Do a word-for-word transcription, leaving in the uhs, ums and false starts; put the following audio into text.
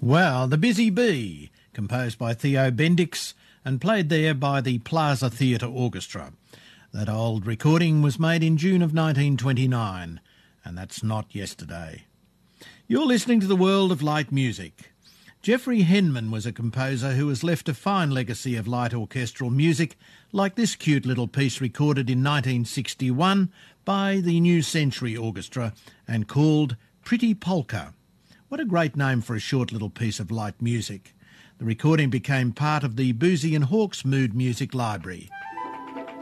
Well, The Busy Bee, composed by Theo Bendix and played there by the Plaza Theatre Orchestra. That old recording was made in June of nineteen twenty-nine, and that's not yesterday. You're listening to the world of light music. Jeffrey Henman was a composer who has left a fine legacy of light orchestral music, like this cute little piece recorded in nineteen sixty-one by the New Century Orchestra and called Pretty Polka. What a great name for a short little piece of light music. The recording became part of the Boosey and Hawkes Mood Music Library.